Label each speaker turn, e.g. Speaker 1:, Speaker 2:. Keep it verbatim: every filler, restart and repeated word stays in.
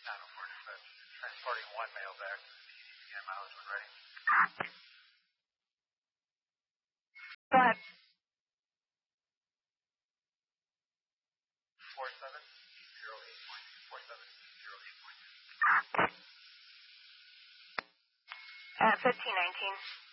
Speaker 1: nine oh four dispatch. Transporting one male back to the T D. Again, mileage when ready.
Speaker 2: Go ahead.
Speaker 1: four seven zero eight point two. four seven zero eight point two.
Speaker 2: At fifteen nineteen.